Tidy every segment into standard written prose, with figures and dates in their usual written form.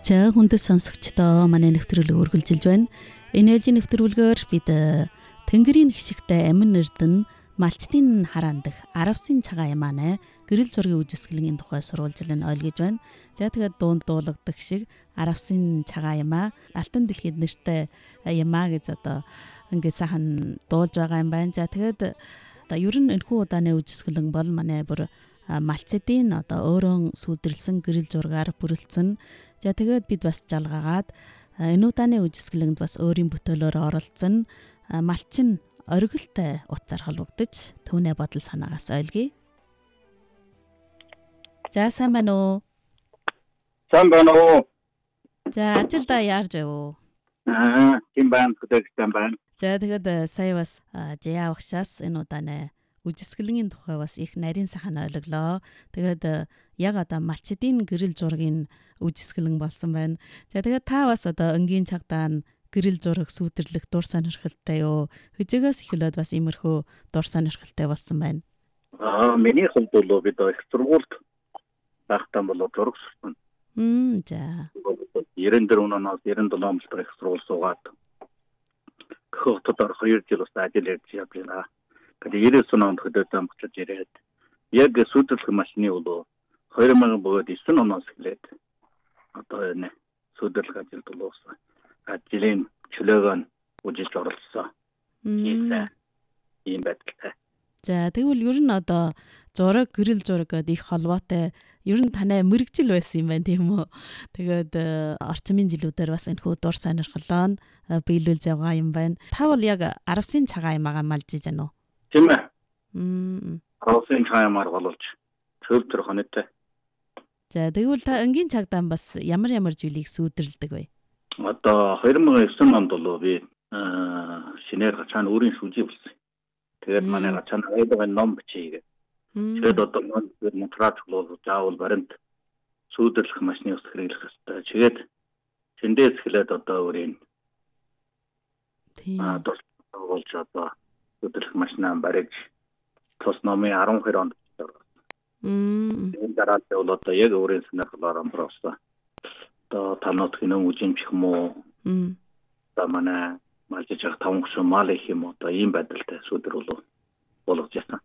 За хүндэт сонсогчдоо манай нэвтрүүлэг үргэлжилж байна. Энэ ээлжийн нэвтрүүлгээр бид Тэнгэрийн хишигтэй амин эрдэнэ малчтын хараан дэх Аравсын цагаан ямаанай гэрэл зургийн үжисгэлэнгийн тухай сурвалжлан ойлгож байна. За тэгээд дунд дуулагдах шиг Аравсын цагаан ямаа алтан дэлхийд нэртэй ямаа гэж одоо ингээд сайхан дуулж байгаа юм байна. За тэгээд одоо ер нь энэхүү удааны үжисгэлэн бол манай бүр малчдын одоо өөрөө сүйдэрлсэн гэрэл зургаар бүрэлдсэн. За тэгээд бид бас жалгаагаад энэ удааны үжисгэлэнд бас өөрийн бүтээлөөр оролцсон малчин оргилтой утсаар холбогдож түүний бодол санаагаас ойлгоё. За сайн байна уу? Сайн байна уу? За ажилдаа яарж байв уу? Тийм байна, хөдөлгөөн байна. За тэгээд сая бас жаа багшаас энэ удааны үжисгэлэнгийн тухай бас их нарийн сайхан ойлголоо. Тэгээд яг одоо малчдын гэрэл зургийн үжисгэлэн болсон байна. За тэгээд та бас одоо өнгийн цагдаа гэрэл зураг сүйдэрлэх дур сонирхолтой юу? Хижээгээс эхлээд бас иймэрхүү дур сонирхолтой болсон байна. Миний хувьд бол бид их сургуульд байхдаа бол зураг сурсан. За. 94 оноос 97 он дотор их сургууль суугаад хөөтөөр 2 жил ус ажил хийж явлаа. Тэгээд 99 онд хөдөөд буцаж ирээд яг сүйдэрлэх машины бол 2009 оноос эхлээд одоо энэ сүйдэрлэх ажилд болсон. Ажлын чөлөөгөө үжилж оролцсон. Ийм байдалтай. За тэгвэл ер нь одоо зураг гэрэл зураг гэдэг их холбоотой ер нь танай мэрэгжил байсан юм байна тийм үү? Тэгээд орчмын жилүүдээр бас энэхүү дур сонирхлоо нь биелүүлж байгаа юм байна. Та бол яг Аравсын цагаан ямаагаа малж иж байна уу? Тийм ээ. Аравсын цагаан ямаар боловч цөв төр хоногтой. За тэгвэл та өнгийн цагдаа бас ямар зүйлийг сүйдэрлэдэг вэ? Одоо 2009 онд бол би шинээр гачааны өөрийн шүүжий болсон. Тэгээд манай гачааны айдгаа ном бичээгээ. Тэгээд одоо монтраж болов заавал баримт сүйдэрлэх машины ус хэрэглэх хэрэгтэй. Тэгээд тэндээс эхлээд одоо өөрийн болж одоо сүйдэрлэх машинаа бариж тус номын 12 онд энэ дараа нь одоо яг өөрийн сонирхлоор амруулсан. Одоо танууд хинэн үжимч юм уу? Одоо манай малжиж ах таван гүшүүн мал их юм уу? Одоо ийм байдалтай сүйдэр болгож яасан.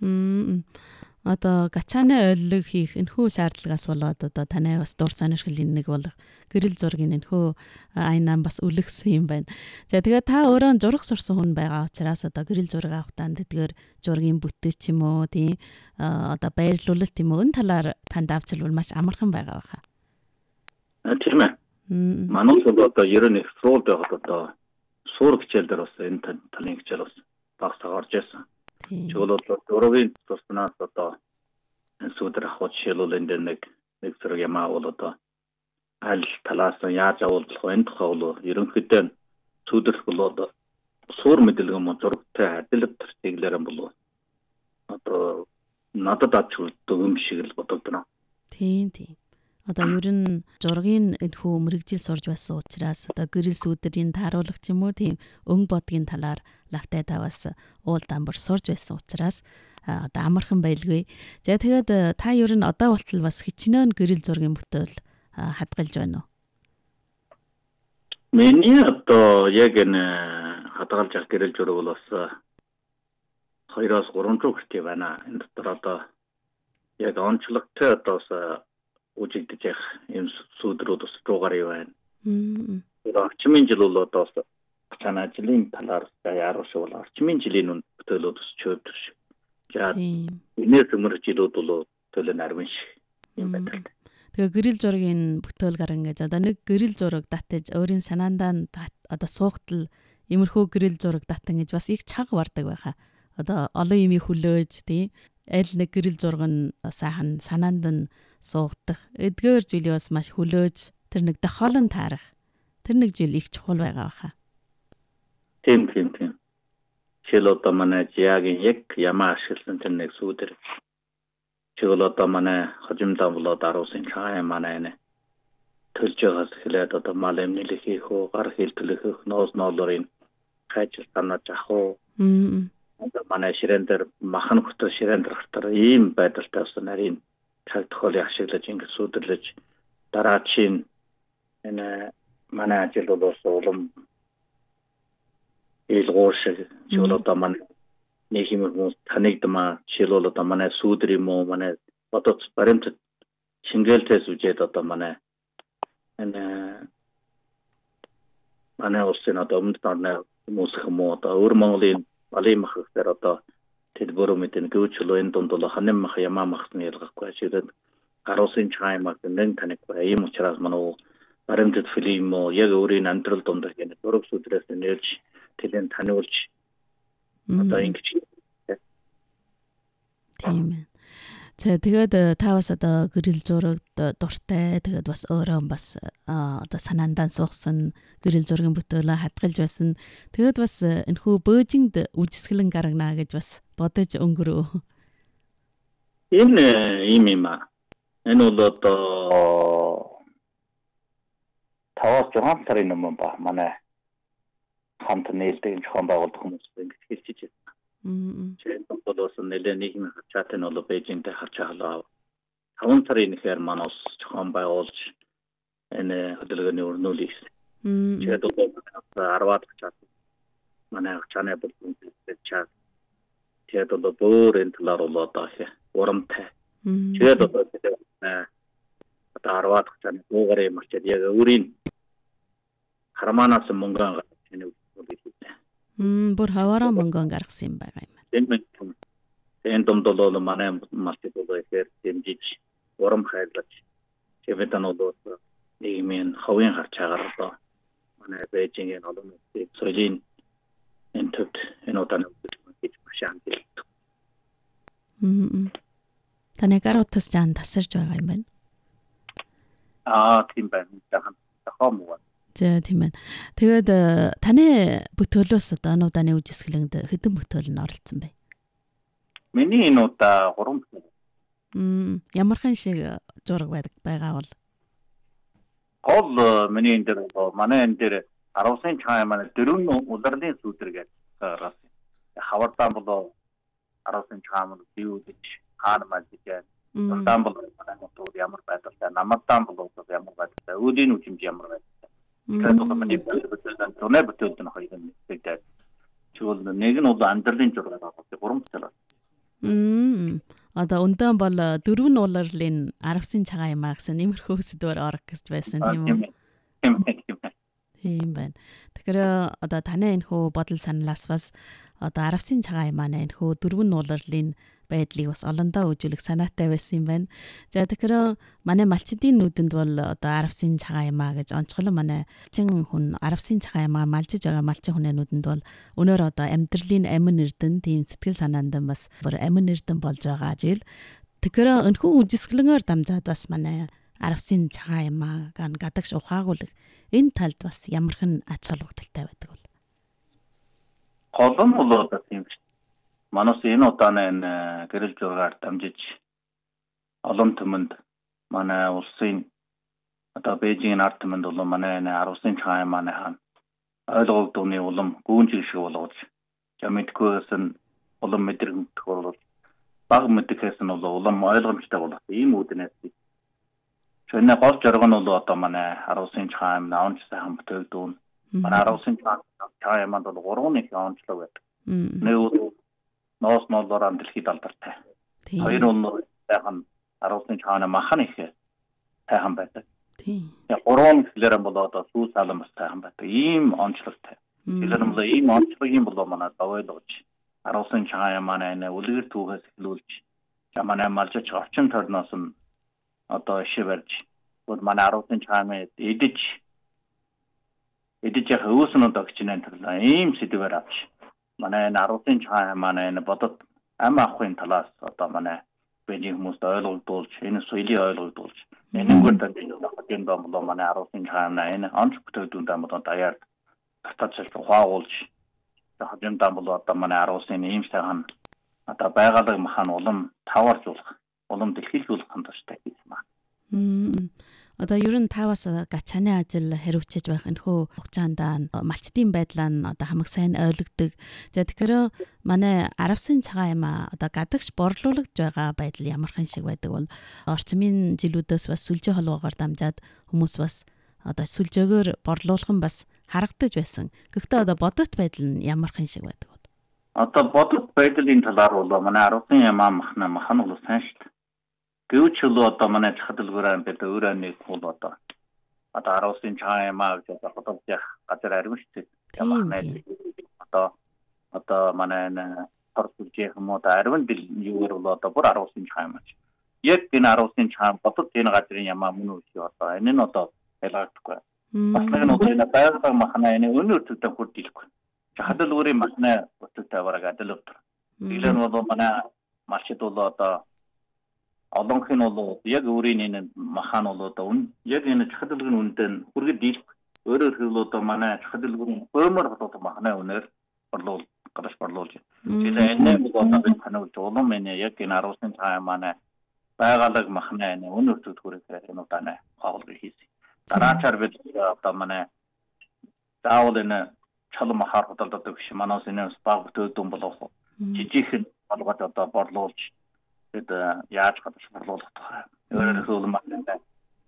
Одоо гачааны ойлог хийх энэхүү шаардлагаас болоод одоо танай бас дур сонирхлын нэг болох гэрэл зургийн энэхүү айнаа бас үлгсэн юм байна. За тэгээд та өөрөө зураг сурсан хүн байгаа учраас одоо гэрэл зураг авахтаа тэдгээр зургийн бүтээч юм уу тийм одоо байрлуулалт юм уу энэ талаар танд авчилбал маш амархан байгаа баха. Тийм ээ. Манай бол одоо ер нь сурвалж байгаад одоо суур хичээл дээр бас энэ талын хичээл бас багсаа орж ирсэн. Чиглэл бол зургийн туснаас одоо сүйдэр авах жишээлбэл энэ нэг зураг ямаа бол одоо аль талаас нь яаж авуулах вэ? Энэ тухай бол ерөнхийдөө сүйдэрх бол одоо суур мэдлэг юм зурагтай адил чиглэлээр бол одоо надад авчулдаг юм шиг л бодогдно. Тийм. Одоо ер нь зургийн энэхүү мэрэгжил сурж байсан учраас одоо гэрэл сүйдрийн тааруулгач юм уу тийм өнгө бодгийн талаар лавтай таваас уул дамбар сурж байсан учраас одоо амархан байлгүй. За тэгээд та ер нь одоо болтол бас хичнээн гэрэл зургийн бүтээл хадгалж байна уу? Миний одоо яг энэ хадгалж авах гэрэл зураг бол бас 2-3 хүртэл байна. Энэ дотор одоо яг онцлогтой одоо үжигдэж явах юм сүйдрүүд бас руугаар юу байна. Орчмын жил бол одоо цаана жилийн талаар яарах шиг бол орчмын жилийн бүтээлүүд бас чөлдөрш. За энэс өмөр жилүүд бол төлөө нарвин шиг юм байна. Тэгээ гэрэл зургийн бүтээлгээр ингээд одоо нэг гэрэл зураг татаж өөрийн санаандаа одоо суугтал иймэрхүү гэрэл зураг татан гэж бас их чаг бардаг байхаа. Одоо олон юм хүлээж тий аль нэг гэрэл зураг нь сайхан санаанд нь суугдах эдгээр зүйлийг бас маш хүлээж тэр нэг дохоолон таарах тэр нэг жил их чухал байгаа баха. Тийм. Чил одоо манай жаагийн яг ямаа ашигласан тэр нэг сүйдэр. Чил одоо манай хожимдаа болоод Аравсын цагаан манай нэ төлж байгаас эхлээд одоо мал эмнэлэх хийх үү, гар хилтлэх, ноос ноолорын хайж танаж авах уу. Одоо манай ширээн дээр махан хөтө ширээн дээр хатар ийм байдалтай болсон нарийн цаг тохиолыг ашиглаж ингэ сүйдэрлэж дараа чинь энэ манай ажил бол улам илгууш жолоо манай нэг юм танигдмаа жишээл одоо манай сүүдэр юм уу манай одоо баримт шингээлтээс үжээд одоо манай энэ манай улсын одоо өмнөд орны хүмүүс юм уу одоо өвөр Монголын балын махгаар одоо тэдбэр мэдэн гүйчлөө энэ дунд бол ханим мах ямаа махны ялгахгүй ширэд гаруусын чаймаг нэн танихгүй ийм учраас манай баримтат фильм уу яг өөрийн амьдрал дунд гэнэ зураг сүдрээс нэрж тэдэн таниулж одоо ингэж тийм. За тэгээд та бас одоо гэрэл зурагт дуртай тэгээд бас өөрөө бас одоо санаандаа суугсан гэрэл зургийн бүтээлээ хадгалж байсан. Тэгээд бас энэхүү Бөөжинд үжисгэлэн гаргана гэж бас бодож өнгөрөө. Энэ юм аа. Энэ бол одоо 5-6 сарын өмнө ба манай хамт нээлттэй зохион байгуулалт хүмүүс ингэж хэлчихэж байна. Жишээ нь бол нэлээд нийгмийн хачаатай нь бол Бээжингтэй харчаалаа. 5 сарын нэхэр манаас зохион байгуулж энэ хөдөлгөөний өрнүүлийг. Тэгээд бол 10-аад хачаа манай хачааны бүлгүүнтэй чад. Тэгээд бол өөр энэ талаар бол одоо урамтай. Тэгээд одоо 10-аад хачааны дуугарын марчад яг өөрийн хараманаас мөнгө энэ үлдээв. Бүр хаваараа мөнгө гаргасан юм байгаа юм. Энэ дунд бол манай марчд бол ихээр дэмжиж урам хайрлаж чивэдэн бол нийгмийн хавийн харчаагаар одоо манай Бээжингийн олон улсын соёлын энэ төвд энэ удааны гэж машин хэлдэг. Таны гаруутас жан тасарч байгаа юм байна. Тийм байна. Тахам уу. За тийм байна. Тэгээд таны бүтээлөөс одоо энэ удааны үжисгэлэнд хэдэн бүтээл нь оролцсон бэ? Миний энэ удаа 3 бүтээл. Ямархан шиг зураг байгаа бол? Гол миний энэ дээр манай энэ дээр 10-ын чай манай дөрвөн улирлын сүдэр гэж гаргасан. Хавардан бол 10-ын чай маань бийүүдэж хаан мажиг. Ундаан бол манай нутууд ямар байдалтай, намардан бол ямар байдалтай, үүдийн үжимж ямар байдалтай. Тэгээд манай бүтээлд нь хоёр юм гэдэг. Чивэл нэг нь бол амьдралын зураг авах 3 бүтээл. Одоо өндөөн бол 4 улирлын 10-ын цагаан юм аа гэсэн нэмэрхүү сэдвээр орох гэж байсан тийм үү? Тийм байна. Тэгэхээр одоо таны энэ хөө бодол саналаас бас одоо 10-ын цагаан юм аа энэ хөө 4 улирлын байдлыг бас олондоо үзүүлэх санаатай байсан юм байна. За тэгэхээр манай малчдын нүдэнд бол одоо 10-ын цагаан юм аа гэж онцгой манай чин хүн 10-ын цагаан юм аа малжиж байгаа малчин хүний нүдэнд бол өнөөр одоо амьдралын амин эрдэн тийм сэтгэл санаандан бас бүр амин эрдэн болж байгаа жил. Тэгэхээр өнхөө үжисгэлэнээр дамжаад бас манай 10-ын цагаан юм аа гадагш ухаагуулах энэ талд бас ямархан ач холбогдолтой байдаг бол. Холон бол одоо тийм шүү. Манайс энэ удааны энэ гэрэл зургаар дамжиж олон түмэнд манай улсын одоо Бээжингийн ард түмэнд бол манай 10-ын цагаан манай хаан ойлгогдооны улам гүнжиг шиг болгож мэдгүйс нь улам мэдрэмтэх бол баг мэдгэхээс нь бол улам ойлгомжтой болох ийм үүднээс чөнө гол зориг нь бол одоо манай 10-ын цагаан наонч сайхан бүтээлдүүн манай 10-ын цагаан манд бол 3 их онцлог байдаг. Нэг ноос нолоор дэлхийд алдартай. Хоёр нь сайхан 10-ын цагаан махан их сайхан байдаг. Тийм. Яг 3 гэхлээр бол одоо сүүл салан бас сайхан байдаг. Ийм онцлогтой. Тэгэхээр бол ийм онцлогийн бол манай давойлгож 10-ын цагаан манай энэ үлгэр түүхээс эхлүүлж манай малжиж орчин тойрноос нь одоо шивэрж бол манай 10-ын цагаан эдэж хөөсөн өгч нэн төрлөө ийм сэдвээр авч манай 10-ын цагаан манай энэ бодод ам ахын талаас одоо манай Бээжин хүмүүст ойлгогдуулж энэ соёлыг ойлгогдуулж энэгээр тань бол манай 10-ын цагаан энэ онц бүтээлдүүндээ бол даяар татаж ухаагуулж хажимдаа бол одоо манай 10-ын ийм сайхан одоо байгалаг махан улам таваржуулах улам дэлхийлжүүлэх хандлагатай юм аа. Одоо ер нь та бас гачааны ажил хариуцж байх энэхүү хугацаанд малчдын байдлаа нь одоо хамаг сайн ойлгодог. За тэгэхээр манай 10-ын цагаан юм одоо гадагш борлуулагдж байгаа байдал ямархан шиг байдаг бол орчмын жилүүдээс бас сүлжээ холбоогоор дамжаад хүмүүс бас одоо сүлжөөгөөр борлуулах нь бас харагдаж байсан. Гэхдээ одоо бодит байдал нь ямархан шиг байдаг вэ? Одоо бодит байдлын талаар бол манай 10-ын ямаа махан бол сайн шүү дээ. Гэвч л одоо манай чахалгаараа бид өөрөө нэг бол одоо 10-ын чаа ямаа гэж бодож явах газар арим шүү дээ. Одоо манай харцуулж юм уу арван дил юуэр бол одоо бүр 10-ын чаа ямаа. Яг энэ 10-ын чаа бодит энэ газрын ямаа мөн үү одоо энэ нь одоо ялгагдахгүй. Бас нэг нь одоо энэ байгаль махна энэ өнөр төдөө хүрдэлгүй. Чахалгаарийн махна өтөтэй бараг адил өтөр. Илэн бол манай маршрут бол одоо олонх нь бол яг өөрийн энэ махан бол одоо яг энэ чахалгын үнэнд хүргэж дийлэх. Өөрөөр хэлбэл одоо манай чахалгын бөөмөр одоо махна үнээр борлуулж. Тэгэхээр энэ бол одоо бид танил улам энэ яг энэ 10-ын цаа манай байгалыг махна энэ өнөр төд хүргэх энэ удаа хаалгыг хийсэн. Дараачаар бид одоо манай заавал энэ чалам махаар хөдөлдөг биш манаас энэ спаг төдөн болох жижигхэн болгоод одоо борлуулж бид яаж гадаж борлуулах вэ? Өөрөөр хэлбэл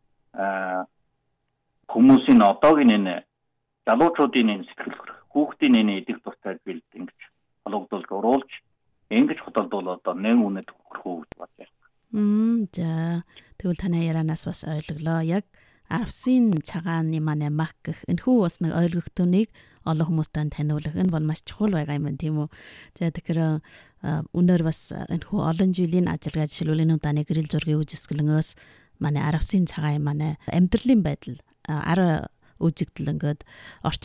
хүмүүсийн одоогийн энэ залуучуудын энэ сэтгэл хүүхдийн энэ идэх дуртай билд ингэж хологдуулж оруулж ингэж хөдөлдөл одоо нэг үнэт хүрхүү гэж бодож байна. За тэгвэл танай ярианаас бас ойлголоо. Яг 10-ын цагааны манай мах гэх энэхүү бас нэг ойлгогдтойг олон хүмүүстээ таниулах энэ бол маш чухал байгаа юм байна тийм үү. За тэгэхээр өнөр бас энэхүү олон жилийн ажиллагаа жишээлбэл энэ удааны гэрэл зургийн үжисгэлэнээс манай 10-ын цагаан манай амьдралын байдал ара үзэгдэл ингээд